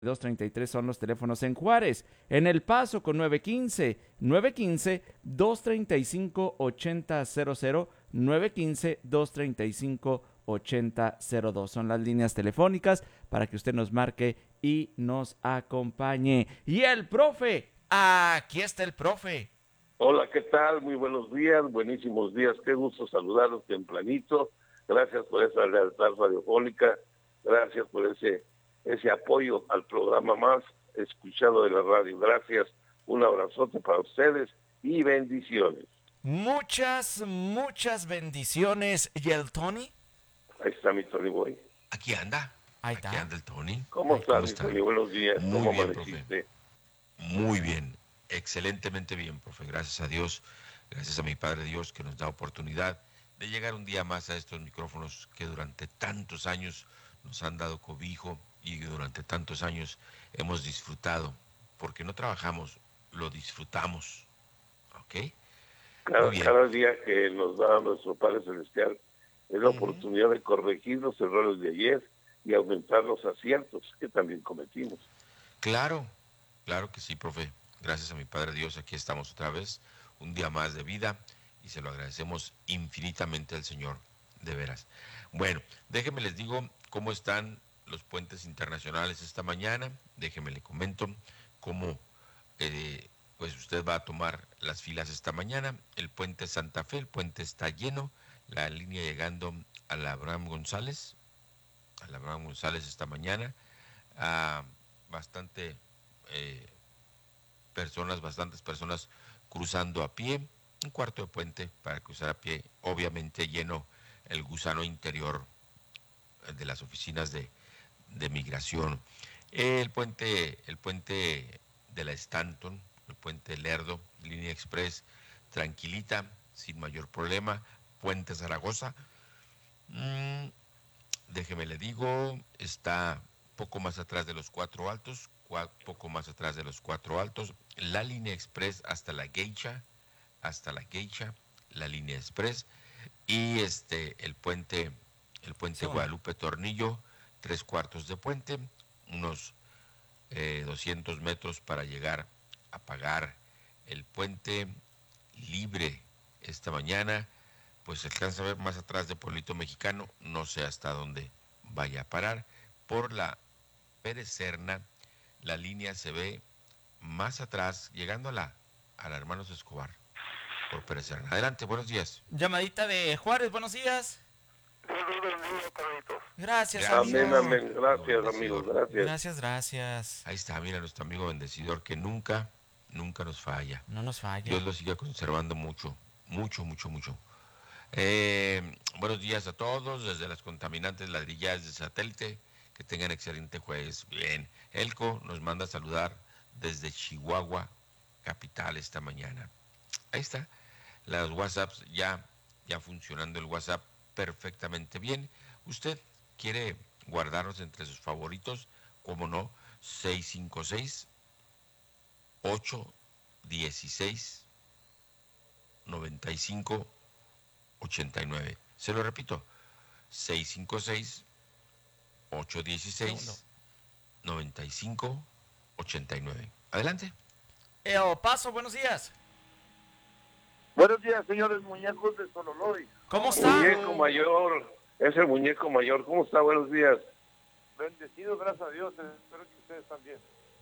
233 son los teléfonos en Juárez, en El Paso con 915-235-8000, 915-235-8002. Son las líneas telefónicas para que usted nos marque y nos acompañe. Y el profe, aquí está el profe. Hola, ¿qué tal? Muy buenos días, buenísimos días, qué gusto saludarlos tempranito. Gracias por esa lealtad radiofónica, gracias por ese apoyo al programa más escuchado de la radio. Gracias, un abrazote para ustedes y bendiciones. Muchas bendiciones. ¿Y el Tony? Ahí está mi Tony Boy. Aquí anda. Ahí está. Aquí anda el Tony. ¿Cómo estás, mi está? Tony? Buenos días. Muy ¿Cómo bien, amaneciste? profe. Muy bien. Excelentemente bien, profe. Gracias a Dios, gracias a mi Padre Dios que nos da oportunidad de llegar un día más a estos micrófonos que durante tantos años nos han dado cobijo y durante tantos años hemos disfrutado. Porque no trabajamos, lo disfrutamos. ¿Ok? Cada día que nos da nuestro Padre Celestial es la oportunidad de corregir los errores de ayer y aumentar los aciertos que también cometimos. Claro que sí, profe. Gracias a mi Padre Dios, aquí estamos otra vez, un día más de vida, y se lo agradecemos infinitamente al Señor, de veras. Bueno, déjenme les digo cómo están los puentes internacionales esta mañana. Déjenme le comento cómo pues usted va a tomar las filas esta mañana. El puente Santa Fe, el puente está lleno, la línea llegando a la Abraham González esta mañana, bastantes personas cruzando a pie, un cuarto de puente para cruzar a pie, obviamente lleno el gusano interior de las oficinas de migración. El puente de la Stanton, el puente Lerdo, línea express, tranquilita, sin mayor problema. Puente Zaragoza, déjeme le digo, está poco más atrás de los Cuatro Altos, la línea express hasta la Geisha, la línea express, y el puente Guadalupe Tornillo, 3/4 de puente, unos 200 metros para llegar a pagar el puente libre esta mañana. Pues se alcanza a ver más atrás de Pueblito Mexicano, no sé hasta dónde vaya a parar. Por la Pérez Serna, la línea se ve más atrás, llegando a la Hermanos Escobar, por Pérez Serna. Adelante, buenos días. Llamadita de Juárez, buenos días. Gracias, amén, amigo. amén. Gracias, amigos, Gracias. Ahí está, mira, nuestro amigo bendecidor que nunca nos falla. No nos falla. Dios lo siga conservando mucho. Buenos días a todos, desde las contaminantes ladrilladas de satélite, que tengan excelente jueves. Bien, Elco nos manda a saludar desde Chihuahua, capital, esta mañana. Ahí está, las WhatsApps ya funcionando el WhatsApp perfectamente bien. Usted quiere guardarnos entre sus favoritos, ¿cómo no? 656-816-9589. Se lo repito, 656-816-9589. Adelante. Paso, buenos días. Buenos días, señores muñecos de Sololoy. ¿Cómo está? Muñeco mayor, es el muñeco mayor. ¿Cómo está? Buenos días. Bendecido, gracias a Dios. Espero que ustedes también.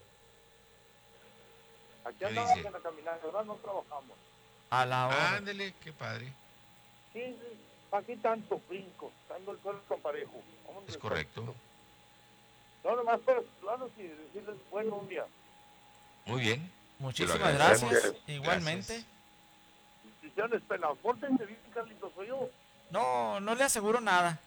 Aquí andamos en la caminata, ¿verdad? No trabajamos. A la hora. Ándele, qué padre. Sí, aquí tanto brinco, dando el suelo tan parejo. Es correcto. No, nomás para saludarlos y decirles buen día. Muy bien. Muchísimas gracias. Igualmente. Gracias. Bendiciones, pelado. Pórtense bien, Carlitos, soy yo. No le aseguro nada.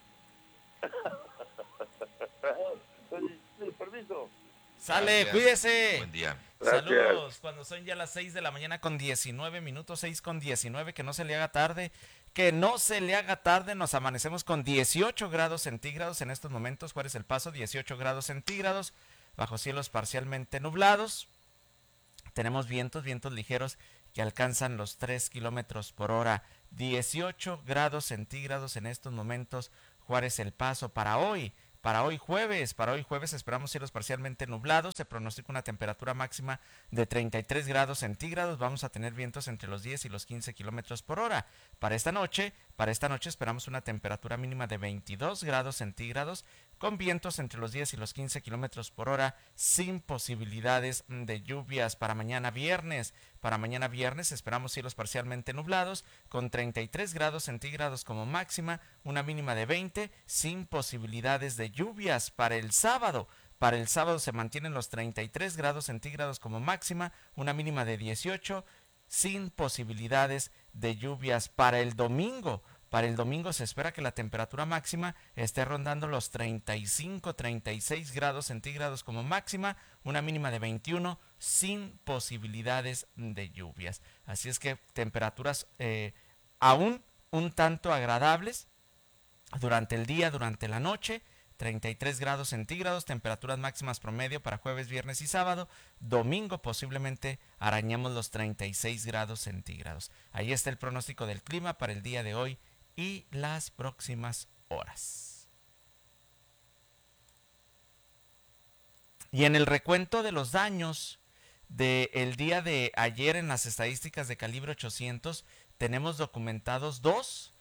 Permiso. Sale, Gracias. cuídese. Buen día. Gracias. Saludos, cuando son ya las 6 de la mañana con 19 minutos, 6:19, que no se le haga tarde, nos amanecemos con 18 grados centígrados en estos momentos. Juárez El Paso, 18 grados centígrados, bajo cielos parcialmente nublados. Tenemos vientos ligeros que alcanzan los 3 kilómetros por hora, 18 grados centígrados en estos momentos. Juárez El Paso para hoy, Para hoy jueves esperamos cielos parcialmente nublados, se pronostica una temperatura máxima de 33 grados centígrados, vamos a tener vientos entre los 10 y los 15 kilómetros por hora. Para esta noche esperamos una temperatura mínima de 22 grados centígrados, con vientos entre los 10 y los 15 kilómetros por hora, sin posibilidades de lluvias. Para mañana viernes esperamos cielos parcialmente nublados, con 33 grados centígrados como máxima, una mínima de 20, sin posibilidades de lluvias. Para el sábado se mantienen los 33 grados centígrados como máxima, una mínima de 18, sin posibilidades de lluvias. Para el domingo se espera que la temperatura máxima esté rondando los 36 grados centígrados como máxima, una mínima de 21, sin posibilidades de lluvias. Así es que temperaturas aún un tanto agradables durante el día, durante la noche. 33 grados centígrados, temperaturas máximas promedio para jueves, viernes y sábado. Domingo posiblemente arañemos los 36 grados centígrados. Ahí está el pronóstico del clima para el día de hoy y las próximas horas. Y en el recuento de los daños del día de ayer en las estadísticas de calibre 800, tenemos documentados dos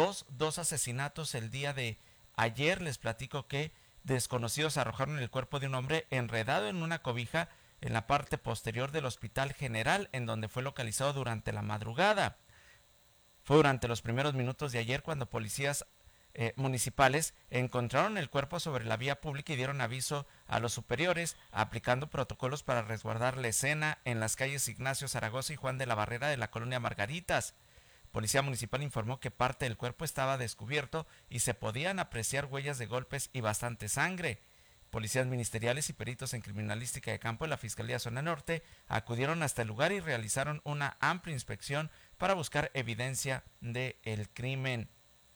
asesinatos el día de ayer. Les platico que desconocidos arrojaron el cuerpo de un hombre enredado en una cobija en la parte posterior del Hospital General, en donde fue localizado durante la madrugada. Fue durante los primeros minutos de ayer cuando policías municipales encontraron el cuerpo sobre la vía pública y dieron aviso a los superiores, aplicando protocolos para resguardar la escena en las calles Ignacio Zaragoza y Juan de la Barrera de la colonia Margaritas. Policía municipal informó que parte del cuerpo estaba descubierto y se podían apreciar huellas de golpes y bastante sangre. Policías ministeriales y peritos en criminalística de campo de la Fiscalía Zona Norte acudieron hasta el lugar y realizaron una amplia inspección para buscar evidencia del crimen.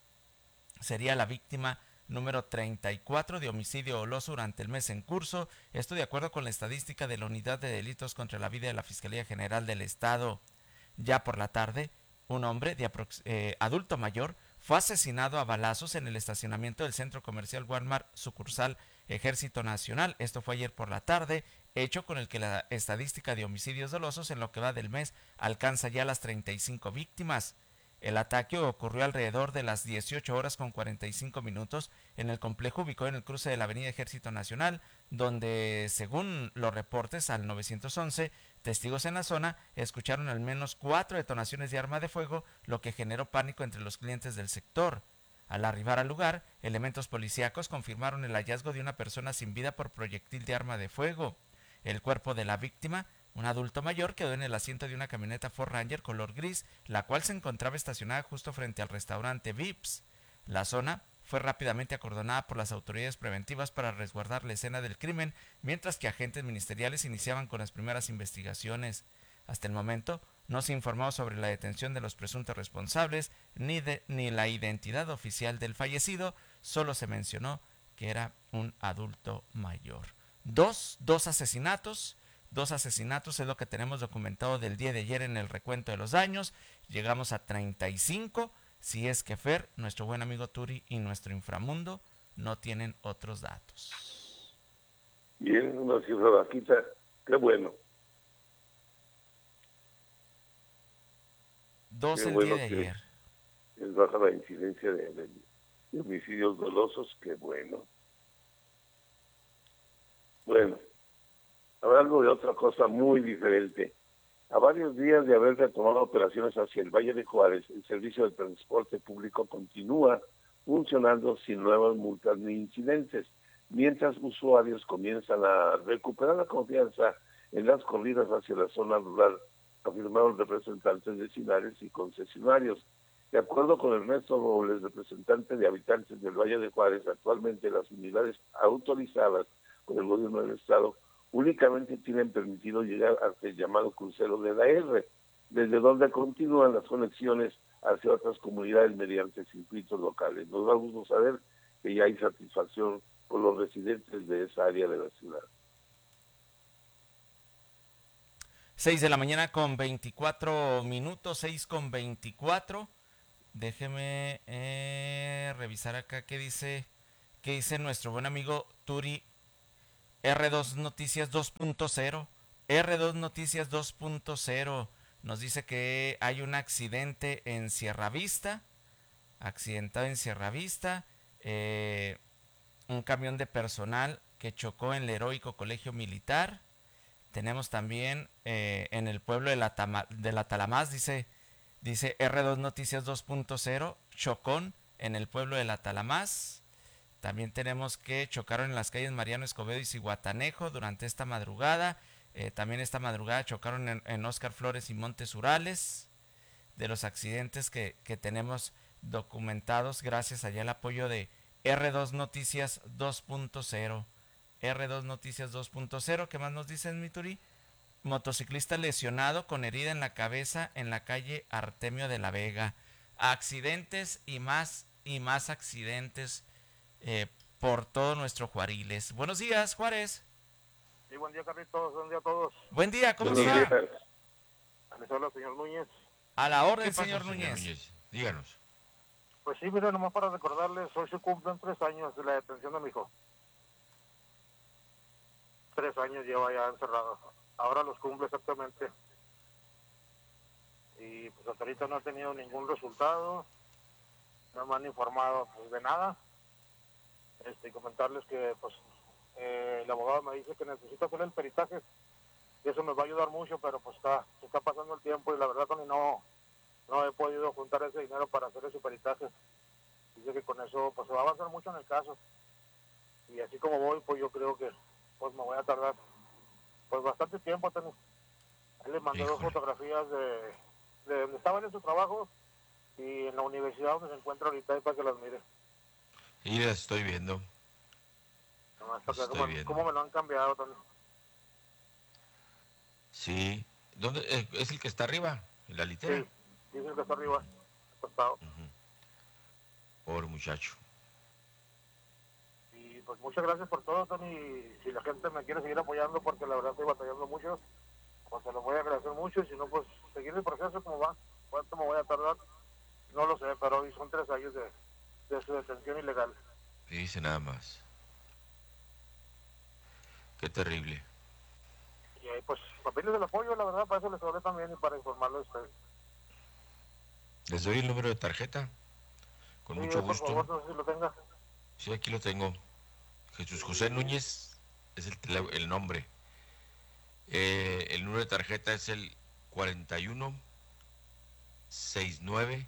Sería la víctima número 34 de homicidio doloso durante el mes en curso, esto de acuerdo con la estadística de la Unidad de Delitos contra la Vida de la Fiscalía General del Estado. Ya por la tarde, un hombre de adulto mayor fue asesinado a balazos en el estacionamiento del centro comercial Walmart, sucursal Ejército Nacional. Esto fue ayer por la tarde, hecho con el que la estadística de homicidios dolosos en lo que va del mes alcanza ya las 35 víctimas. El ataque ocurrió alrededor de las 18 horas con 45 minutos en el complejo ubicado en el cruce de la avenida Ejército Nacional, donde, según los reportes al 911, testigos en la zona escucharon al menos 4 detonaciones de arma de fuego, lo que generó pánico entre los clientes del sector. Al arribar al lugar, elementos policíacos confirmaron el hallazgo de una persona sin vida por proyectil de arma de fuego. El cuerpo de la víctima, un adulto mayor, quedó en el asiento de una camioneta Ford Ranger color gris, la cual se encontraba estacionada justo frente al restaurante Vips. La zona fue rápidamente acordonada por las autoridades preventivas para resguardar la escena del crimen, mientras que agentes ministeriales iniciaban con las primeras investigaciones. Hasta el momento, no se informó sobre la detención de los presuntos responsables ni la identidad oficial del fallecido, solo se mencionó que era un adulto mayor. Dos asesinatos es lo que tenemos documentado del día de ayer en el recuento de los daños. Llegamos a 35, si es que Fer, nuestro buen amigo Turi y nuestro inframundo no tienen otros datos. Bien, una cifra bajita, qué bueno. Dos Qué el bueno día de ayer. Es baja la incidencia de homicidios dolosos, qué bueno. Bueno, hablando de otra cosa muy diferente. A varios días de haber retomado operaciones hacia el Valle de Juárez, el servicio de transporte público continúa funcionando sin nuevas multas ni incidentes, mientras usuarios comienzan a recuperar la confianza en las corridas hacia la zona rural, afirmaron representantes vecinales y concesionarios. De acuerdo con Ernesto Robles, representante de habitantes del Valle de Juárez, actualmente las unidades autorizadas por el gobierno del estado únicamente tienen permitido llegar hasta el llamado crucero de la R, desde donde continúan las conexiones hacia otras comunidades mediante circuitos locales. Nos da gusto saber que ya hay satisfacción por los residentes de esa área de la ciudad. 6 de la mañana con 24 minutos, 6:24. Déjeme revisar acá qué dice ¿Qué dice nuestro buen amigo Turi? R2 Noticias 2.0. R2 Noticias 2.0 nos dice que hay un accidente en Sierra Vista. Accidentado en Sierra Vista. Un camión de personal que chocó en el heroico colegio militar. Tenemos también en el pueblo de la Talamás, dice R2 Noticias 2.0, chocón en el pueblo de la Talamás. También tenemos que chocaron en las calles Mariano Escobedo y Cihuatanejo durante esta madrugada. También esta madrugada chocaron en Óscar Flores y Montes Urales. De los accidentes que tenemos documentados gracias allá al apoyo de R2 Noticias 2.0. R2 Noticias 2.0. ¿Qué más nos dicen, Mituri? Motociclista lesionado con herida en la cabeza en la calle Artemio de la Vega. Accidentes y más accidentes por todo nuestro Juariles. Buenos días, Juárez. Sí, buen día, Carlitos. Buen día a todos. Buen día, ¿cómo Buenos está? días. Les habla el señor Núñez. A la ¿Qué orden, pasa, señor Núñez. Díganos. Pues sí, mira, nomás para recordarles, hoy se cumplen 3 años de la detención de mi hijo. 3 años lleva ya encerrado. Ahora los cumple exactamente. Y pues hasta ahorita no ha tenido ningún resultado. No me han informado pues, de nada. Y comentarles que pues el abogado me dice que necesito hacer el peritaje. Y eso me va a ayudar mucho, pero pues se está pasando el tiempo y la verdad que no he podido juntar ese dinero para hacer ese peritaje. Dice que con eso pues se va a avanzar mucho en el caso. Y así como voy, pues yo creo que pues me voy a tardar pues bastante tiempo. Él le mandé 2 fotografías de donde estaban en su trabajo y en la universidad donde se encuentra ahorita ahí para que las mire. Y las estoy viendo. Nomás para que vean cómo me lo han cambiado también. Sí. ¿Dónde es el que está arriba? ¿En la litera? Sí, dice el que está arriba, acostado. Pobre muchacho. Y pues muchas gracias por todo, Tony. Si la gente me quiere seguir apoyando, porque la verdad estoy batallando mucho, pues se lo voy a agradecer mucho. Y si no, pues seguir el proceso como va. ¿Cuánto me voy a tardar? No lo sé, pero hoy son 3 años de su detención ilegal. Dice nada más. Qué terrible. Y ahí pues, papeles del apoyo, la verdad, para eso les hablé también y para informarlo a ustedes. ¿Les doy el número de tarjeta? Con Sí, mucho por gusto. favor, no sé si lo tenga. Sí, aquí lo tengo. Jesús José Núñez es el nombre. El número de tarjeta es el 41 69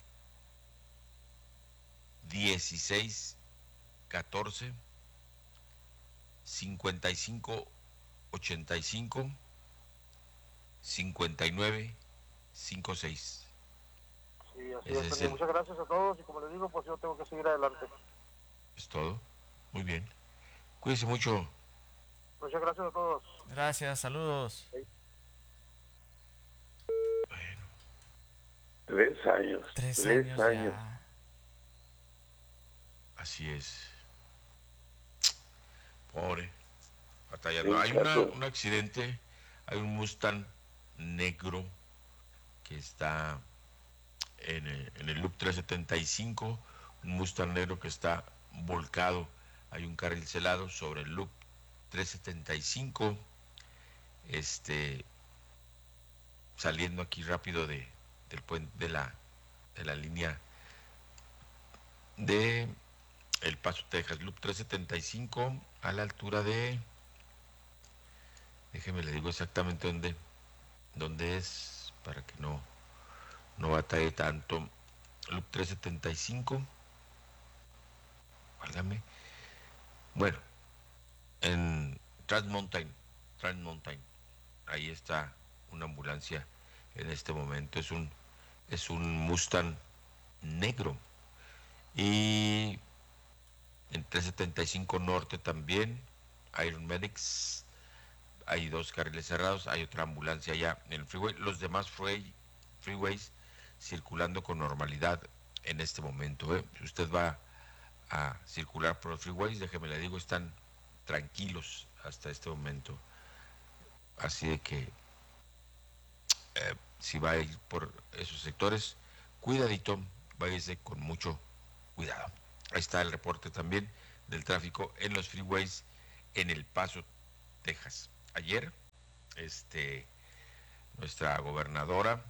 16 14 55 85 59 56. Sí, así Ese es, es Tony. Muchas gracias a todos y como les digo, pues yo tengo que seguir adelante. Es todo. Muy bien. Cuídense mucho. Muchas gracias a todos. Gracias, saludos. Sí. Bueno, 3 años. 3 3 años años. ya. así es. Pobre. Batallando. Sí, Hay chato. un accidente. Hay un Mustang negro que está en el Loop 375. Un Mustang negro que está volcado. Hay un carril celado sobre el Loop 375. Saliendo aquí rápido del puente de la línea de El Paso, Texas, Loop 375, a la altura de, déjeme le digo exactamente dónde es, para que no batalle tanto. Loop 375, válgame, bueno, en Trans Mountain, ahí está una ambulancia en este momento. Es un Mustang negro. Y en 375 Norte también, Iron Medics, hay 2 carriles cerrados, hay otra ambulancia allá en el freeway. Los demás freeways circulando con normalidad en este momento. Si usted va a circular por los freeways, déjeme le digo, están tranquilos hasta este momento. Así de que si va a ir por esos sectores, cuidadito, váyase con mucho cuidado. Ahí está el reporte también del tráfico en los freeways en El Paso, Texas. Ayer, nuestra gobernadora,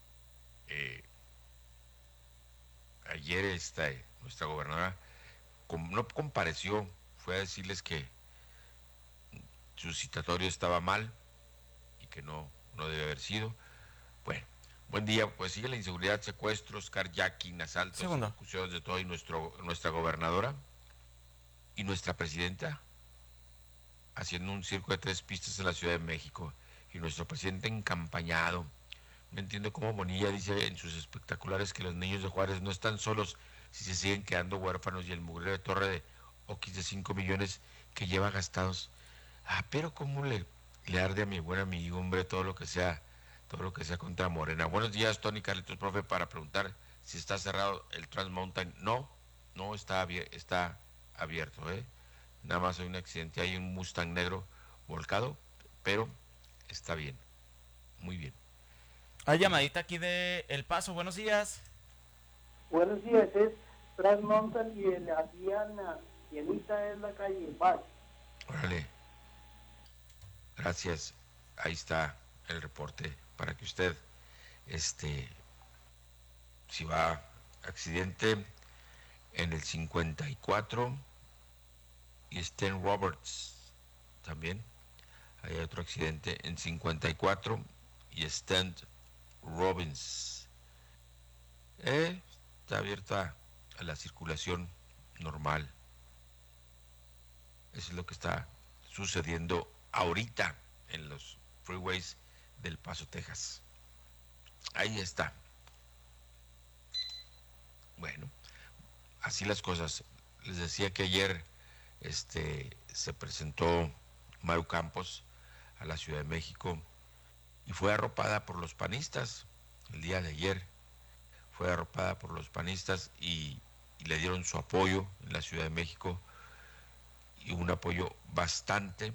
nuestra gobernadora no compareció, fue a decirles que su citatorio estaba mal y que no debe haber sido. Bueno, buen día. Pues sigue la inseguridad, secuestros, carjacking, asaltos, ejecuciones de todo, y nuestra gobernadora y nuestra presidenta haciendo un circo de 3 pistas en la Ciudad de México, y nuestro presidente encampañado. No entiendo cómo Bonilla dice en sus espectaculares que los niños de Juárez no están solos si se siguen quedando huérfanos, y el mugrero de Torre de Oquis de 5 millones que lleva gastados. Pero cómo le arde a mi buen amigo, hombre, todo lo que sea contra Morena. Buenos días, Tony Carlitos, profe, para preguntar si está cerrado el Trans Mountain. No está abierto, Nada más hay un accidente, hay un Mustang negro volcado, pero está bien, muy bien. Hay llamadita aquí de El Paso, buenos días. Buenos días, es Trans Mountain y la Diana, y Anita es la calle Paz. Órale, gracias, ahí está el reporte para que usted, si va accidente en el 54 y Stan Roberts, también hay otro accidente en 54 y Stan Robbins. Está abierta a la circulación normal. Eso es lo que está sucediendo ahorita en los freeways del Paso, Texas. Ahí está. Bueno, así las cosas. Les decía que ayer se presentó Maru Campos a la Ciudad de México y fue arropada por los panistas. El día de ayer fue arropada por los panistas y le dieron su apoyo en la Ciudad de México, y un apoyo bastante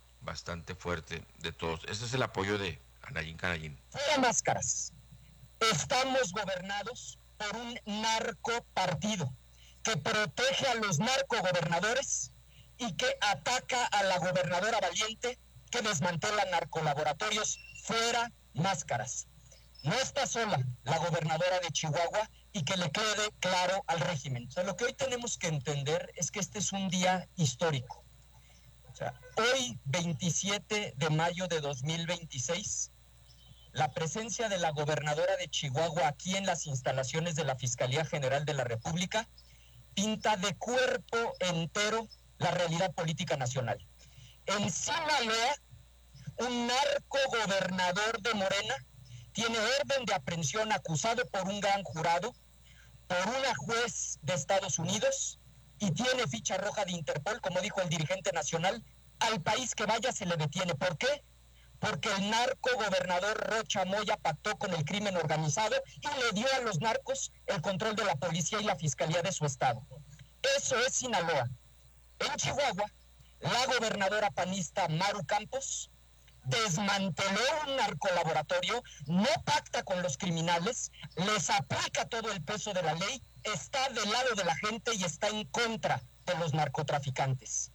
fuerte de todos. Ese es el apoyo de Anayín Canayín. Fuera máscaras. Estamos gobernados por un narcopartido que protege a los narcogobernadores y que ataca a la gobernadora valiente que desmantela narcolaboratorios. Fuera máscaras. No está sola la gobernadora de Chihuahua, y que le quede claro al régimen. O sea, lo que hoy tenemos que entender es que este es un día histórico. O sea, hoy, 27 de mayo de 2026, la presencia de la gobernadora de Chihuahua aquí en las instalaciones de la Fiscalía General de la República pinta de cuerpo entero la realidad política nacional. En Sinaloa, un narcogobernador de Morena tiene orden de aprehensión acusado por un gran jurado, por una juez de Estados Unidos, y tiene ficha roja de Interpol, como dijo el dirigente nacional. Al país que vaya se le detiene. ¿Por qué? Porque el narcogobernador Rocha Moya pactó con el crimen organizado y le dio a los narcos el control de la policía y la fiscalía de su estado. Eso es Sinaloa. En Chihuahua, la gobernadora panista Maru Campos desmanteló un narcolaboratorio, no pacta con los criminales, les aplica todo el peso de la ley, está del lado de la gente y está en contra de los narcotraficantes.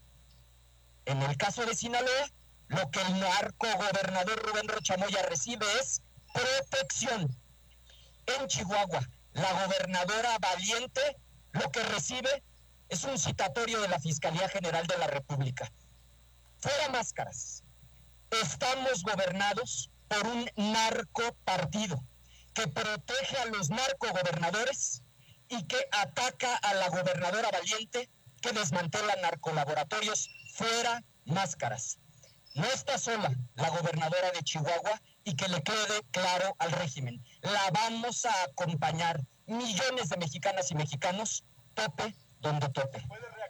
En el caso de Sinaloa, lo que el narcogobernador Rubén Rocha Moya recibe es protección. En Chihuahua, la gobernadora valiente lo que recibe es un citatorio de la Fiscalía General de la República. Fuera máscaras. Estamos gobernados por un narcopartido que protege a los narcogobernadores y que ataca a la gobernadora valiente que desmantela narcolaboratorios. Fuera máscaras. No está sola la gobernadora de Chihuahua, y que le quede claro al régimen. La vamos a acompañar, millones de mexicanas y mexicanos, tope donde tope.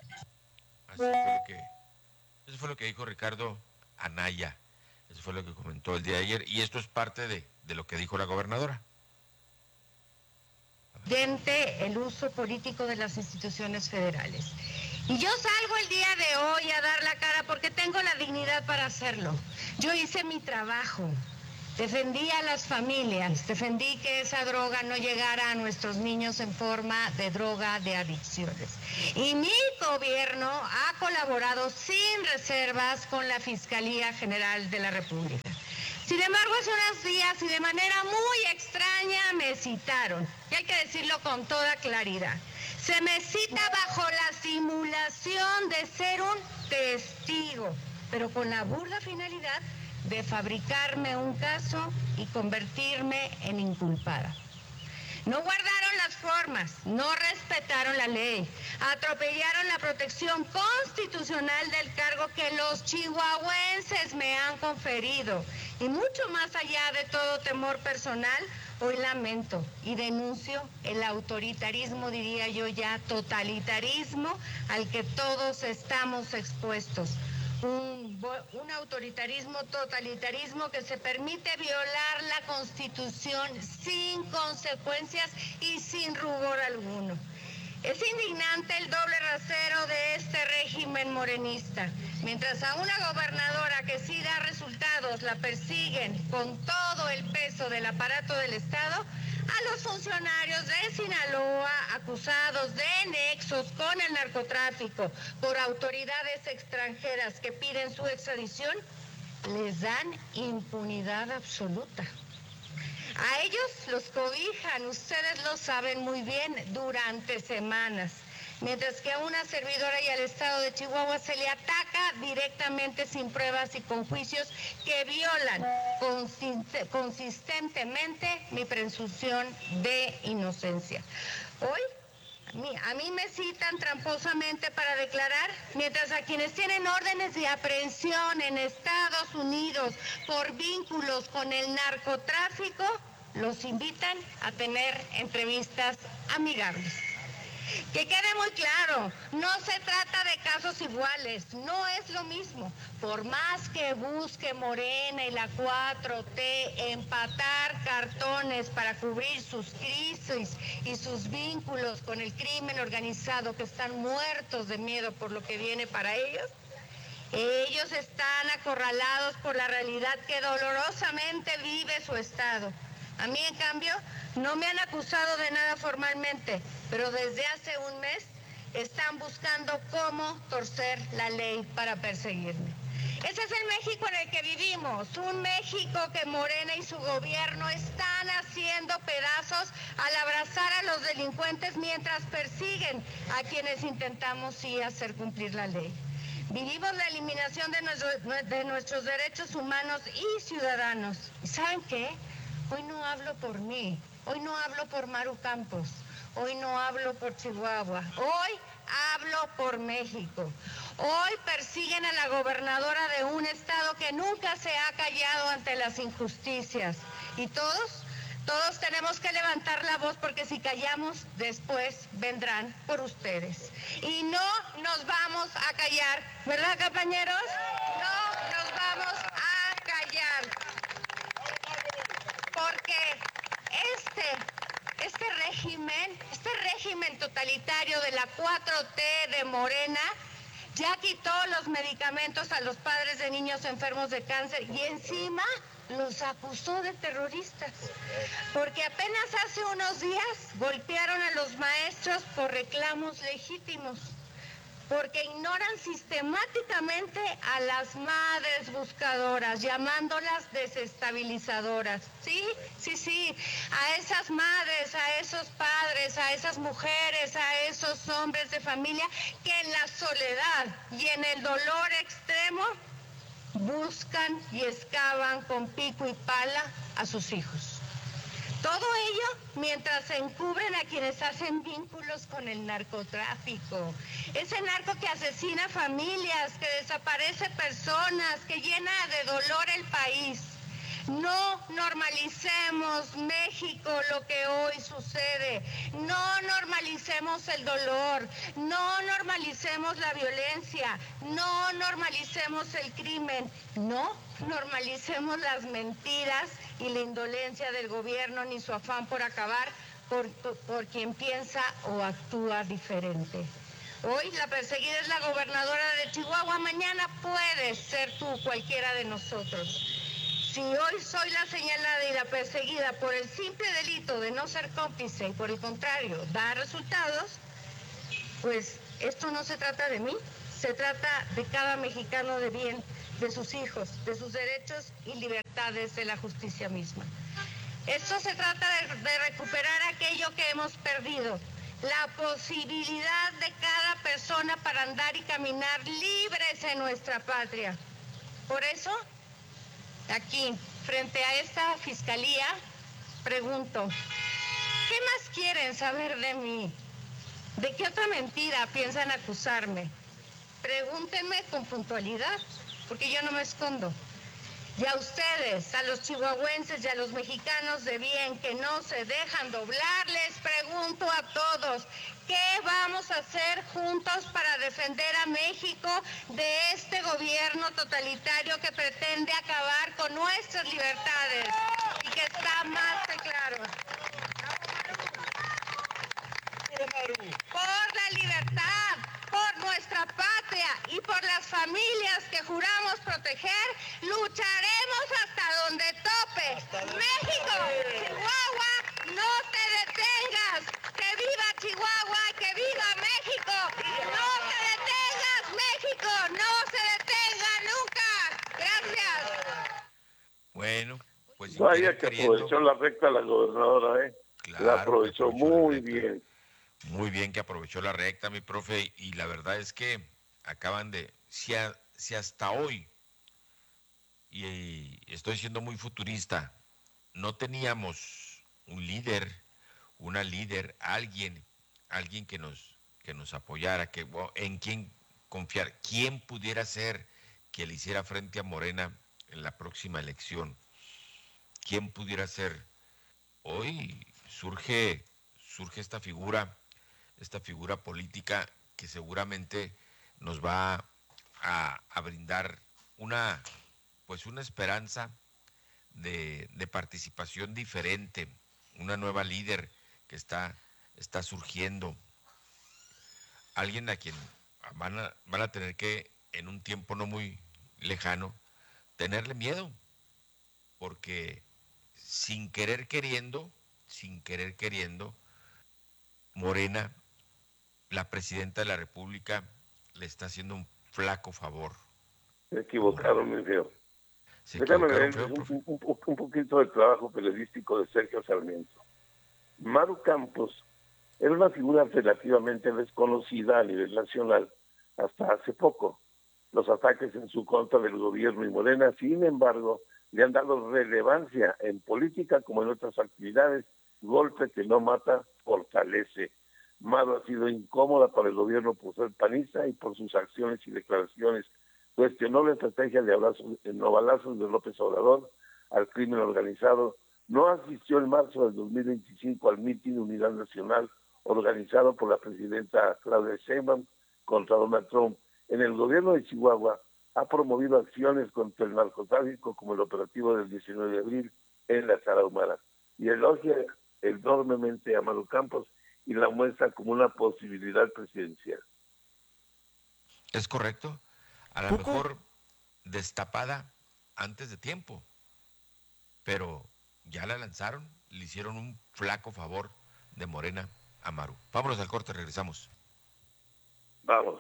Eso fue lo que dijo Ricardo Anaya. Eso fue lo que comentó el día de ayer, y esto es parte de lo que dijo la gobernadora. El uso político de las instituciones federales. Y yo salgo el día de hoy a dar la cara porque tengo la dignidad para hacerlo. Yo hice mi trabajo Defendí a las familias, defendí que esa droga no llegara a nuestros niños en forma de droga de adicciones. Y mi gobierno ha colaborado sin reservas con la Fiscalía General de la República. Sin embargo, hace unos días y de manera muy extraña me citaron, y hay que decirlo con toda claridad. Se me cita bajo la simulación de ser un testigo, pero con la burda finalidad de fabricarme un caso y convertirme en inculpada. No guardaron las formas, no respetaron la ley, atropellaron la protección constitucional del cargo que los chihuahuenses me han conferido. Y mucho más allá de todo temor personal, hoy lamento y denuncio el autoritarismo, diría yo ya, totalitarismo al que todos estamos expuestos. Un autoritarismo, totalitarismo que se permite violar la Constitución sin consecuencias y sin rubor alguno. Es indignante el doble rasero de este régimen morenista. Mientras a una gobernadora que sí da resultados la persiguen con todo el peso del aparato del Estado, a los funcionarios de Sinaloa acusados de nexos con el narcotráfico por autoridades extranjeras que piden su extradición, les dan impunidad absoluta. A ellos los cobijan, ustedes lo saben muy bien, durante semanas. Mientras que a una servidora y al Estado de Chihuahua se le ataca directamente sin pruebas y con juicios que violan consistentemente mi presunción de inocencia. Hoy a mí me citan tramposamente para declarar, mientras a quienes tienen órdenes de aprehensión en Estados Unidos por vínculos con el narcotráfico, los invitan a tener entrevistas amigables. Que quede muy claro, no se trata de casos iguales, no es lo mismo. Por más que busque Morena y la 4T empatar cartones para cubrir sus crisis y sus vínculos con el crimen organizado, que están muertos de miedo por lo que viene para ellos, ellos están acorralados por la realidad que dolorosamente vive su Estado. A mí, en cambio, no me han acusado de nada formalmente, pero desde hace un mes están buscando cómo torcer la ley para perseguirme. Ese es el México en el que vivimos, un México que Morena y su gobierno están haciendo pedazos al abrazar a los delincuentes mientras persiguen a quienes intentamos sí hacer cumplir la ley. Vivimos la eliminación de nuestros derechos humanos y ciudadanos. ¿Y saben qué? Hoy no hablo por mí, hoy no hablo por Maru Campos, hoy no hablo por Chihuahua, hoy hablo por México. Hoy persiguen a la gobernadora de un estado que nunca se ha callado ante las injusticias. Y todos tenemos que levantar la voz, porque si callamos, después vendrán por ustedes. Y no nos vamos a callar, ¿verdad, compañeros? No nos vamos a callar. Porque este régimen totalitario de la 4T de Morena ya quitó los medicamentos a los padres de niños enfermos de cáncer y encima los acusó de terroristas. Porque apenas hace unos días golpearon a los maestros por reclamos legítimos. Porque ignoran sistemáticamente a las madres buscadoras, llamándolas desestabilizadoras. Sí, a esas madres, a esos padres, a esas mujeres, a esos hombres de familia que en la soledad y en el dolor extremo buscan y excavan con pico y pala a sus hijos. Todo ello mientras encubren a quienes hacen vínculos con el narcotráfico. Ese narco que asesina familias, que desaparece personas, que llena de dolor el país. No normalicemos, México, lo que hoy sucede. No normalicemos el dolor. No normalicemos la violencia. No normalicemos el crimen. No normalicemos las mentiras y la indolencia del gobierno, ni su afán por acabar por quien piensa o actúa diferente. Hoy la perseguida es la gobernadora de Chihuahua, mañana puede ser tú, cualquiera de nosotros. Si hoy soy la señalada y la perseguida por el simple delito de no ser cómplice y por el contrario da resultados, pues esto no se trata de mí, se trata de cada mexicano de bien, de sus hijos, de sus derechos y libertades, de la justicia misma. Esto se trata de recuperar aquello que hemos perdido, la posibilidad de cada persona para andar y caminar libres en nuestra patria. Por eso, aquí, frente a esta fiscalía, pregunto, ¿qué más quieren saber de mí? ¿De qué otra mentira piensan acusarme? Pregúntenme con puntualidad, porque yo no me escondo. Y a ustedes, a los chihuahuenses y a los mexicanos de bien que no se dejan doblar, les pregunto a todos, ¿qué vamos a hacer juntos para defender a México de este gobierno totalitario que pretende acabar con nuestras libertades y que está más que claro? Por la libertad, por nuestra patria y por las familias que juramos proteger, lucharemos hasta donde tope. México, Chihuahua, no te detengas. Que viva Chihuahua, que viva México. No te detengas, México, no se detenga nunca. Gracias. Bueno, pues vaya que aprovechó la recta la gobernadora, Claro, la aprovechó muy bien. Muy bien que aprovechó la recta, mi profe, y la verdad es que acaban de, si hasta hoy, y estoy siendo muy futurista, no teníamos un líder, una líder, alguien que nos apoyara, en quien confiar, quién pudiera ser que le hiciera frente a Morena en la próxima elección, quién pudiera ser. Hoy surge esta figura política que seguramente nos va a brindar una esperanza de participación diferente, una nueva líder que está surgiendo, alguien a quien van a tener que, en un tiempo no muy lejano, tenerle miedo, porque sin querer queriendo, Morena, la presidenta de la República, le está haciendo un flaco favor. Se equivocaron, mi feo. Déjame ver un poquito del trabajo periodístico de Sergio Sarmiento. Maru Campos era una figura relativamente desconocida a nivel nacional hasta hace poco. Los ataques en su contra del gobierno y Morena, sin embargo, le han dado relevancia en política como en otras actividades. Golpe que no mata, fortalece. Maru ha sido incómoda para el gobierno por ser panista y por sus acciones y declaraciones. Cuestionó la estrategia de no balazos de López Obrador al crimen organizado. No asistió en marzo del 2025 al mitin de Unidad Nacional organizado por la presidenta Claudia Sheinbaum contra Donald Trump. En el gobierno de Chihuahua ha promovido acciones contra el narcotráfico como el operativo del 19 de abril en la Tarahumara. Y elogia enormemente a Maru Campos y la muestra como una posibilidad presidencial. Es correcto. A lo mejor destapada antes de tiempo, pero ya la lanzaron, le hicieron un flaco favor de Morena a Maru. Vámonos al corte, regresamos. Vamos.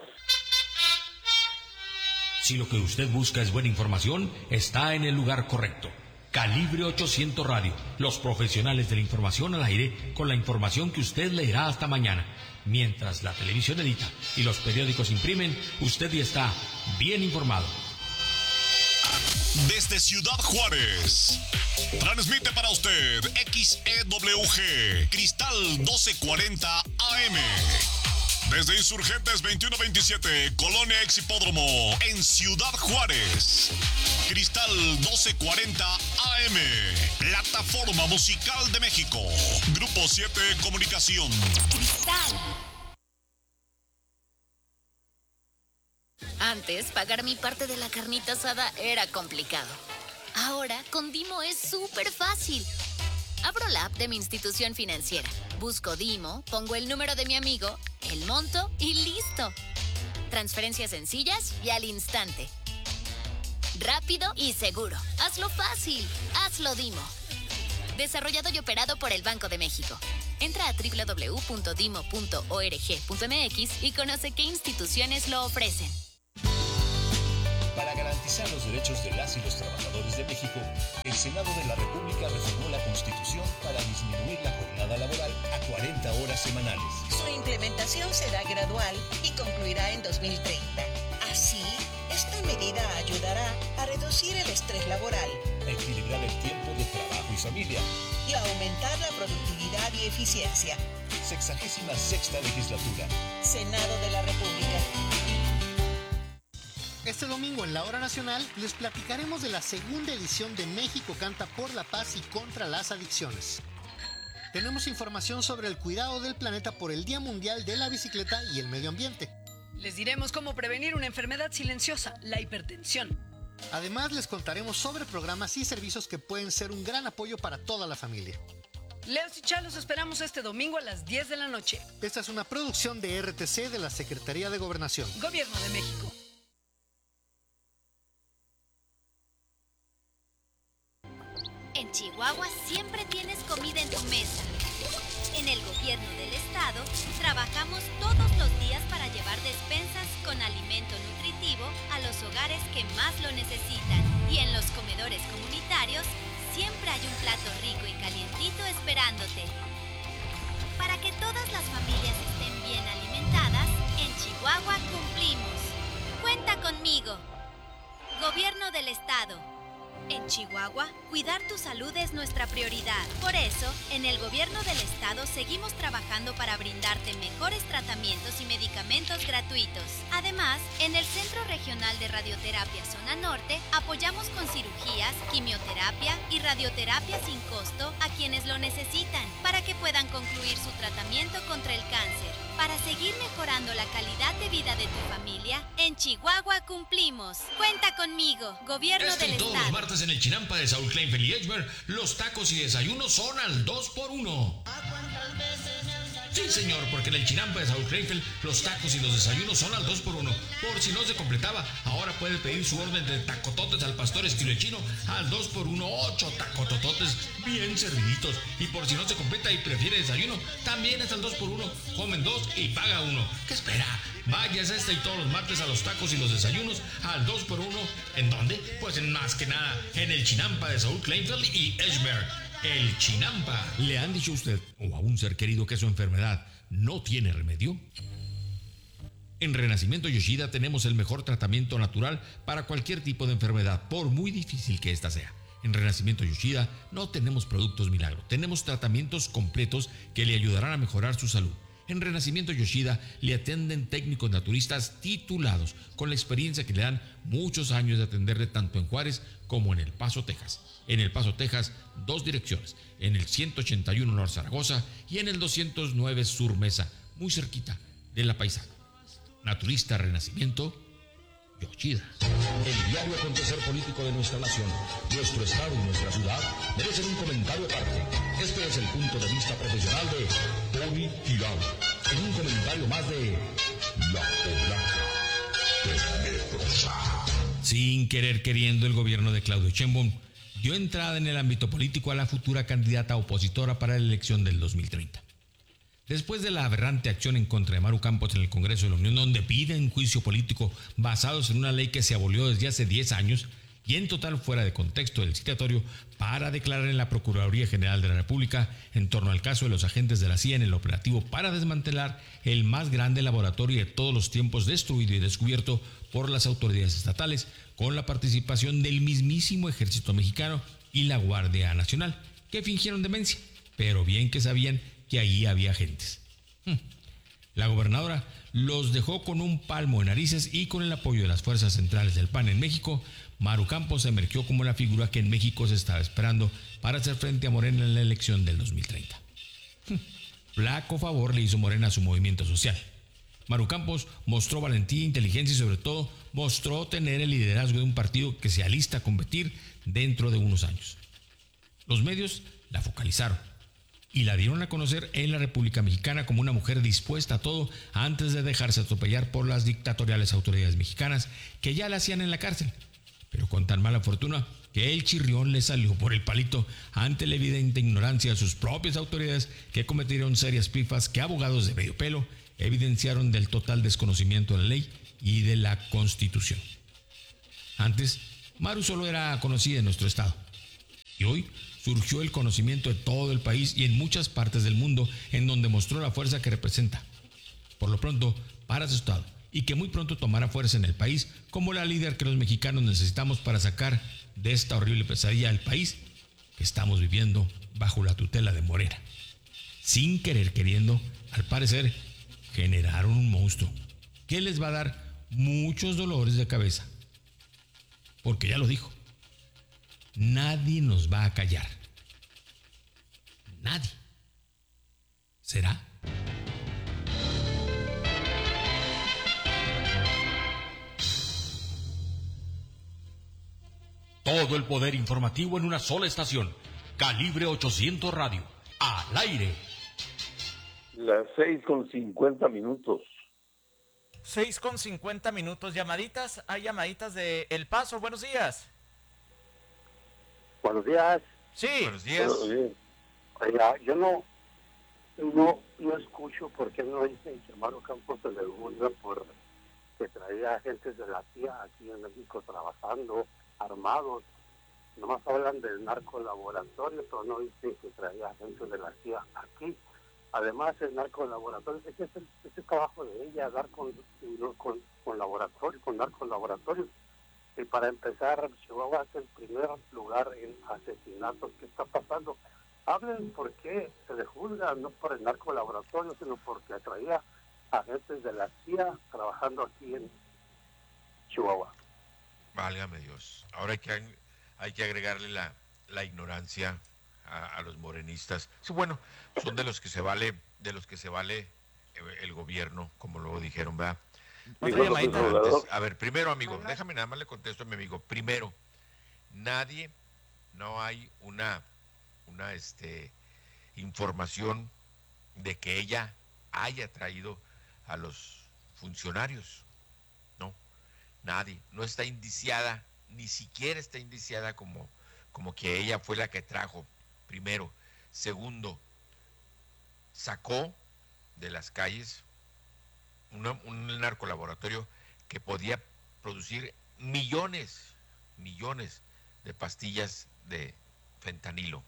Si lo que usted busca es buena información, está en el lugar correcto. Calibre 800 Radio, los profesionales de la información al aire, con la información que usted leerá hasta mañana. Mientras la televisión edita y los periódicos imprimen, usted ya está bien informado. Desde Ciudad Juárez, transmite para usted XEWG, Cristal 1240 AM. Desde Insurgentes 2127, Colonia Exhipódromo, en Ciudad Juárez. Cristal 1240 AM, plataforma musical de México. Grupo 7 Comunicación. Cristal. Antes, pagar mi parte de la carnita asada era complicado. Ahora, con Dimo es súper fácil. Abro la app de mi institución financiera, busco Dimo, pongo el número de mi amigo, el monto y listo. Transferencias sencillas y al instante. rápido y seguro. Hazlo fácil. Hazlo Dimo. Desarrollado y operado por el Banco de México. Entra a www.dimo.org.mx y conoce qué instituciones lo ofrecen. Para garantizar los derechos de las y los trabajadores de México, el Senado de la República reformó la Constitución para disminuir la jornada laboral a 40 horas semanales. Su implementación será gradual y concluirá en 2030. Así, esta medida ayudará a reducir el estrés laboral, a equilibrar el tiempo de trabajo y familia y a aumentar la productividad y eficiencia. 66ª legislatura. Senado de la República. Este domingo en la Hora Nacional les platicaremos de la segunda edición de México Canta por la Paz y contra las Adicciones. Tenemos información sobre el cuidado del planeta por el Día Mundial de la Bicicleta y el Medio Ambiente. Les diremos cómo prevenir una enfermedad silenciosa, la hipertensión. Además, les contaremos sobre programas y servicios que pueden ser un gran apoyo para toda la familia. Leos y Chá los esperamos este domingo a las 10 de la noche. Esta es una producción de RTC de la Secretaría de Gobernación. Gobierno de México. En Chihuahua siempre tienes comida en tu mesa. En el gobierno del estado trabajamos todos los días para llevar despensas con alimento nutritivo a los hogares que más lo necesitan. Y en los comedores comunitarios siempre hay un plato rico y calientito esperándote. Para que todas las familias estén bien alimentadas, en Chihuahua cumplimos. Cuenta conmigo. Gobierno del estado. En Chihuahua, cuidar tu salud es nuestra prioridad. Por eso, en el gobierno del estado seguimos trabajando para brindarte mejores tratamientos y medicamentos gratuitos. Además, en el Centro Regional de Radioterapia Zona Norte, apoyamos con cirugías, quimioterapia y radioterapia sin costo a quienes lo necesitan, para que puedan concluir su tratamiento contra el cáncer. Para seguir mejorando la calidad de vida de tu familia, en Chihuahua cumplimos. Cuenta conmigo, gobierno del estado. Todos los martes en el Chinampa de Saúl Kleinfeld y Edgemer, los tacos y desayunos son al 2x1. Sí, señor, porque en el Chinampa de Saúl Kleinfeld, los tacos y los desayunos son al 2x1. Por si no se completaba, ahora puede pedir su orden de tacototes al pastor estilo chino al 2x1, 8 tacotototes bien serviditos. Y por si no se completa y prefiere desayuno, también es al 2x1. Comen 2 y paga 1. ¿Qué espera? Váyase y todos los martes a los tacos y los desayunos al 2x1. ¿En dónde? Pues en más que nada, en el Chinampa de Saúl Kleinfeld y Edgemer. El Chinampa. ¿Le han dicho a usted o a un ser querido que su enfermedad no tiene remedio? En Renacimiento Yoshida tenemos el mejor tratamiento natural para cualquier tipo de enfermedad, por muy difícil que ésta sea. En Renacimiento Yoshida no tenemos productos milagro, tenemos tratamientos completos que le ayudarán a mejorar su salud. En Renacimiento Yoshida le atienden técnicos naturistas titulados con la experiencia que le dan muchos años de atenderle tanto en Juárez como en El Paso, Texas. En El Paso, Texas, 2 direcciones, en el 181 Norte Zaragoza y en el 209 Sur Mesa, muy cerquita de La Paisana. Naturista Renacimiento Yoshida. El diario acontecer político de nuestra nación, nuestro estado y nuestra ciudad merecen un comentario aparte. Este es el punto de vista profesional de Tony Tirado, en un comentario más de La Polaca Desmetrosa. Sin querer queriendo, el gobierno de Claudio Sheinbaum dio entrada en el ámbito político a la futura candidata opositora para la elección del 2030. Después de la aberrante acción en contra de Maru Campos en el Congreso de la Unión, donde piden juicio político basados en una ley que se abolió desde hace 10 años y en total fuera de contexto del citatorio, para declarar en la Procuraduría General de la República en torno al caso de los agentes de la CIA en el operativo para desmantelar el más grande laboratorio de todos los tiempos destruido y descubierto por las autoridades estatales, con la participación del mismísimo Ejército Mexicano y la Guardia Nacional, que fingieron demencia, pero bien que sabían que allí había agentes. La gobernadora los dejó con un palmo de narices y con el apoyo de las fuerzas centrales del PAN en México, Maru Campos emergió como la figura que en México se estaba esperando para hacer frente a Morena en la elección del 2030. Flaco favor le hizo Morena a su movimiento social. Maru Campos mostró valentía, inteligencia y sobre todo mostró tener el liderazgo de un partido que se alista a competir dentro de unos años. Los medios la focalizaron y la dieron a conocer en la República Mexicana como una mujer dispuesta a todo antes de dejarse atropellar por las dictatoriales autoridades mexicanas que ya la hacían en la cárcel. pero con tan mala fortuna que el chirrión le salió por el palito ante la evidente ignorancia de sus propias autoridades, que cometieron serias pifas que abogados de medio pelo evidenciaron del total desconocimiento de la ley y de la Constitución. Antes, Maru solo era conocida en nuestro estado, y hoy surgió el conocimiento de todo el país y en muchas partes del mundo, en donde mostró la fuerza que representa. Por lo pronto, para su estado, y que muy pronto tomará fuerza en el país como la líder que los mexicanos necesitamos para sacar de esta horrible pesadilla al país que estamos viviendo bajo la tutela de Morena. Sin querer queriendo, al parecer, generaron un monstruo que les va a dar muchos dolores de cabeza. Porque ya lo dijo, nadie nos va a callar. Nadie. ¿Será? Todo el poder informativo en una sola estación. Calibre 800 Radio. Al aire. Las 6:50. 6:50. Llamaditas. Hay llamaditas de El Paso. Buenos días. Buenos días. Sí. Buenos días. Oiga, yo no escucho porque no dice que Maru Campos se le juzga por que traía agentes de la CIA aquí en México trabajando armados. Nomás hablan del narcolaboratorio, pero no dicen que traía agentes de la CIA aquí. Además, el narcolaboratorio, ese es el trabajo de ella, dar con narcolaboratorios. Y para empezar, Chihuahua es el primer lugar en asesinatos que está pasando. Hablen por qué se le juzga, no por el narcolaboratorio, sino porque traía agentes de la CIA trabajando aquí en Chihuahua. Válgame Dios. Ahora hay que agregarle la ignorancia a los morenistas. Sí, bueno, son de los que se vale el gobierno, como luego dijeron, ¿verdad? Antes, a ver, primero, amigo, déjame nada más le contesto a mi amigo. Primero, no hay una información de que ella haya traído a los funcionarios. No, nadie. No está indiciada, ni siquiera está indiciada como que ella fue la que trajo. Primero. Segundo, sacó de las calles un narcolaboratorio que podía producir millones de pastillas de fentanilo.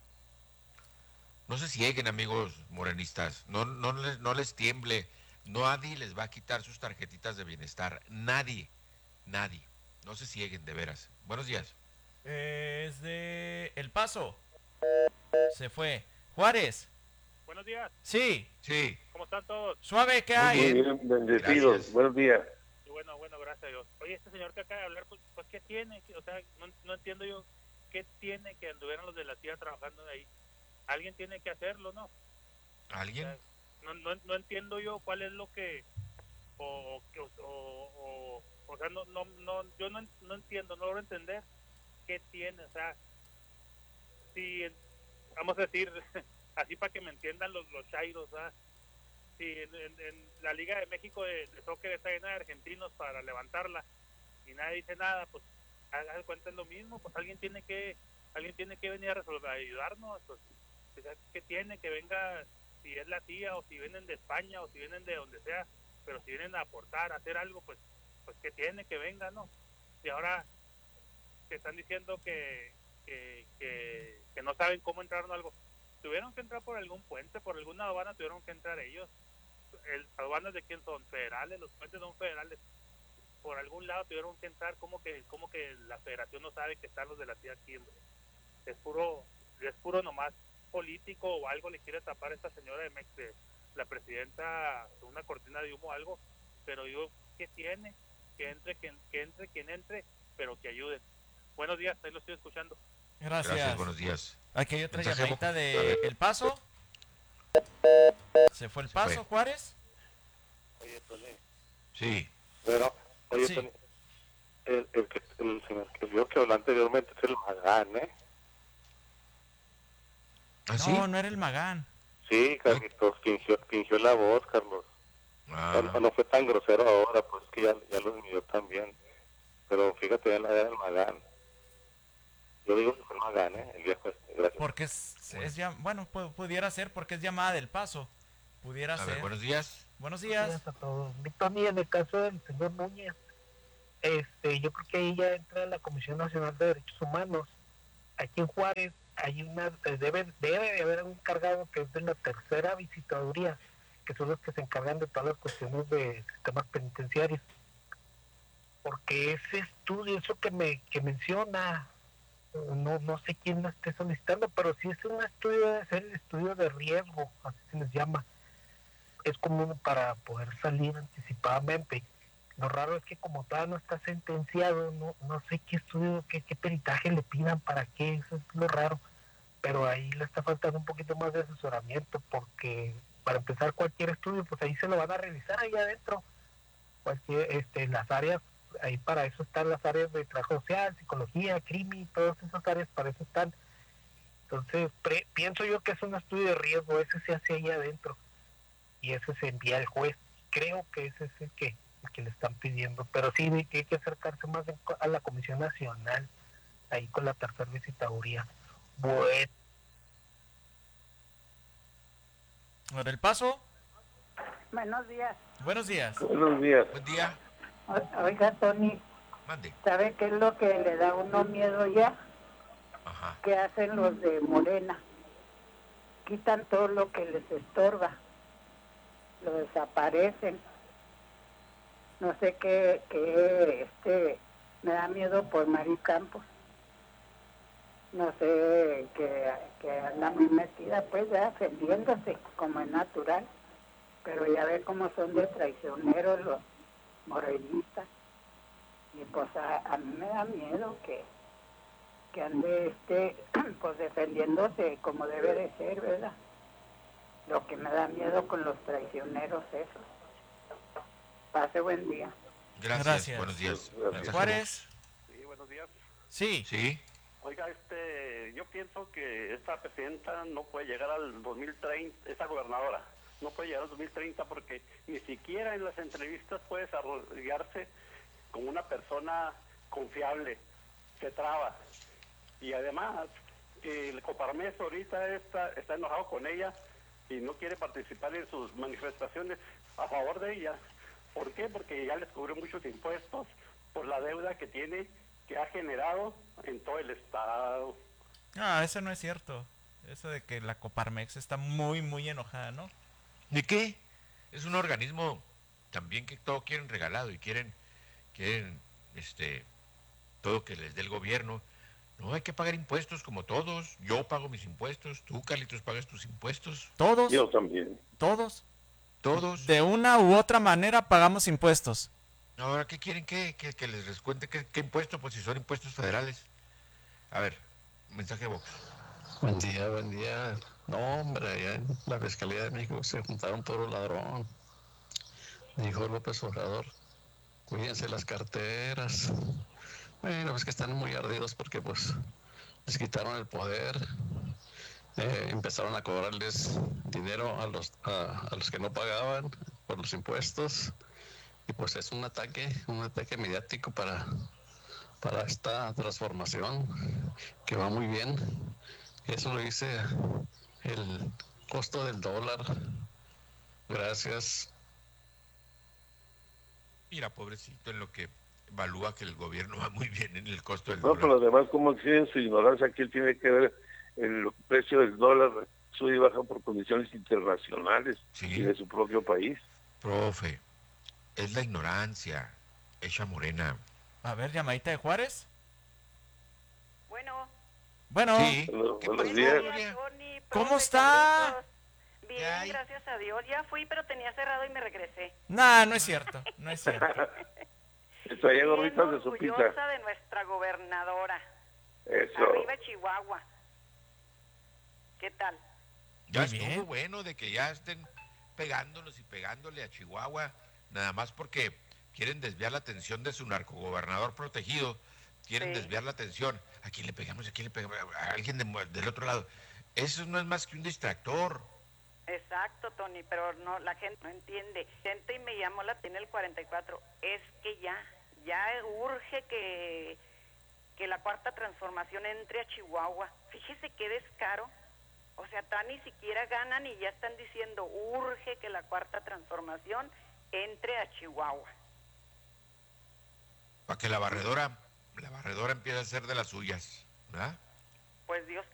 No se cieguen, amigos morenistas, no les tiemble, nadie les va a quitar sus tarjetitas de bienestar, nadie, no se cieguen, de veras. Buenos días. Es de El Paso. Se fue. Juárez. Buenos días. Sí. ¿Cómo están todos? Suave, ¿qué hay? Muy bien, bendecidos. Gracias. Buenos días. Bueno, gracias a Dios. Oye, este señor que acaba de hablar, pues ¿qué tiene? O sea, no entiendo yo qué tiene que anduvieran los de la CIA trabajando ahí. Alguien tiene que hacerlo, ¿no? ¿Alguien? O sea, no entiendo yo cuál es lo que o sea, yo no entiendo, no logro entender qué tiene, o sea, si vamos a decir así para que me entiendan los chairos, ¿verdad? Si en la Liga de México de soccer está llena de argentinos para levantarla y nadie dice nada, pues hagan cuenta, es lo mismo, pues alguien tiene que venir a resolver, a ayudarnos, pues, o sea, que tiene que venga, si es la tía o si vienen de España o si vienen de donde sea, pero si vienen a aportar, a hacer algo, pues que tiene que venga, ¿no? Y ahora que están diciendo que no saben cómo entrar en algo, tuvieron que entrar por algún puente, por alguna aduana tuvieron que entrar ellos. ¿Aduanas de quién son? Federales, los puentes son federales. Por algún lado tuvieron que entrar, como que la federación no sabe que están los de la CIA aquí, hombre. Es puro nomás político o algo le quiere tapar a esta señora de la presidenta una cortina de humo o algo, pero digo, ¿qué tiene? Que entre quien entre, pero que ayuden. Buenos días, ahí lo estoy escuchando. Gracias. Buenos días. Aquí hay otra llamadita de El Paso. ¿Se fue El Paso, Juárez? Oye, Tony. Sí. Pero, oye, Sí. Tony, el señor que vio que habló anteriormente es el Magán, ¿eh? ¿Ah, sí? No era el Magán. Sí, Carlitos, fingió la voz, Carlos. No fue tan grosero ahora, pues que ya lo midió también. pero fíjate en la edad del Magán. Yo digo que fue el Magán, el viejo gracias. Porque bueno, pudiera ser porque es llamada del Paso. Pudiera ser. Buenos días. Buenos días. Buenos días a todos. Tony, en el caso del señor Núñez, yo creo que ahí ya entra la Comisión Nacional de Derechos Humanos. Aquí en Juárez hay debe de haber un encargado que es de la tercera visitaduría, que son los que se encargan de todas las cuestiones de sistemas penitenciarios. Porque ese estudio, eso que menciona, no sé quién lo esté solicitando, pero si es un estudio, debe ser el estudio de riesgo, así se les llama. Es común para poder salir anticipadamente. Lo raro es que como todavía no está sentenciado, no sé qué estudio, qué peritaje le pidan, para qué, eso es lo raro. Pero ahí le está faltando un poquito más de asesoramiento, porque para empezar cualquier estudio, pues ahí se lo van a revisar ahí adentro. Las áreas, ahí para eso están las áreas de trabajo social, psicología, crimen, todas esas áreas para eso están. Entonces, pienso yo que es un estudio de riesgo, ese se hace ahí adentro. Y ese se envía al juez. Creo que ese es el que le están pidiendo. Pero sí hay que acercarse más a la Comisión Nacional, ahí con la tercera visitaduría. Bueno. ¿Por el Paso? Buenos días. Buenos días. Buenos días. Buen día. Oiga, Tony. Mande. ¿Sabe qué es lo que le da a uno miedo ya? Ajá. ¿Qué hacen los de Morena? Quitan todo lo que les estorba. Lo desaparecen. No sé qué me da miedo por Mari Campos. No sé, que anda muy metida, pues ya defendiéndose, como es natural. Pero ya ve cómo son de traicioneros los morenistas. Y pues a mí me da miedo que ande pues defendiéndose como debe de ser, ¿verdad? Lo que me da miedo con los traicioneros esos. Pase buen día. Gracias. Buenos días. Juárez. Sí, buenos días. Sí. Sí. Oiga, yo pienso que esta presidenta no puede llegar al 2030, esta gobernadora, no puede llegar al 2030 porque ni siquiera en las entrevistas puede desarrollarse como una persona confiable, se traba. Y además, el Coparmex ahorita está enojado con ella y no quiere participar en sus manifestaciones a favor de ella. ¿Por qué? Porque ya les cobró muchos impuestos por la deuda que tiene, que ha generado en todo el estado. Eso no es cierto. Eso de que la Coparmex está muy, muy enojada, ¿no? ¿De qué? Es un organismo también que todo quieren regalado y quieren todo que les dé el gobierno. No, hay que pagar impuestos como todos. Yo pago mis impuestos, tú, Carlitos, pagas tus impuestos. ¿Todos? Yo también. ¿Todos? Todos. De una u otra manera pagamos impuestos. Ahora, ¿qué quieren que les descuente? ¿Qué impuesto? Pues si son impuestos federales. A ver, mensaje de Vox. Buen día. No, hombre, allá en la Fiscalía de México se juntaron puro ladrón. Dijo López Obrador, cuídense las carteras. Bueno, pues que están muy ardidos porque pues les quitaron el poder. Empezaron a cobrarles dinero a los que no pagaban por los impuestos. Y pues es un ataque mediático para esta transformación que va muy bien. Eso lo dice el costo del dólar. Gracias. Mira, pobrecito, en lo que evalúa que el gobierno va muy bien en el costo del No, dólar. pero además, como exhiben su ignorancia, aquí tiene que ver el precio del dólar sube y baja por condiciones internacionales y de su propio país. Profe, es la ignorancia hecha morena. A ver, llamadita de Juárez. Bueno. Sí. Buenos días. Tony, ¿Cómo profe, está? Carlitos. Bien, gracias a Dios. Ya fui, pero tenía cerrado y me regresé. No es cierto, no es cierto. Traía gorritas de orgullosa sopita. de nuestra gobernadora. Eso. Arriba Chihuahua. ¿Qué tal? Ya estuvo bueno de que ya estén pegándonos y pegándole a Chihuahua, nada más porque quieren desviar la atención de su narcogobernador protegido, quieren desviar la atención. ¿A quién le pegamos? A alguien del otro lado. Eso no es más que un distractor. Exacto, Tony, pero no, la gente no entiende. Gente y me llamó la tiene el 44. Es que ya Ya urge que la Cuarta Transformación entre a Chihuahua. Fíjese qué descaro. O sea, ni siquiera ganan y ya están diciendo urge que la Cuarta Transformación entre a Chihuahua. Para que la barredora empiece a ser de las suyas, ¿verdad? Pues Dios